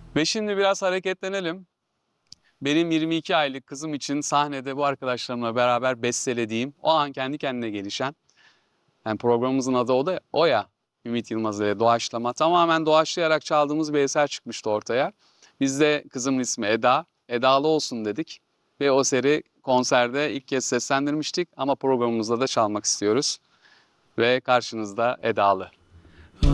Ve şimdi biraz hareketlenelim. Benim 22 aylık kızım için sahnede bu arkadaşlarımla beraber bestelediğim, o an kendi kendine gelişen, yani programımızın adı o ya, Ümit Yılmaz ile Doğaçlama. Tamamen doğaçlayarak çaldığımız bir eser çıkmıştı ortaya. Biz de kızımın ismi Eda, Edalı olsun dedik. Ve o seri konserde ilk kez seslendirmiştik ama programımızda da çalmak istiyoruz. Ve karşınızda Edalı.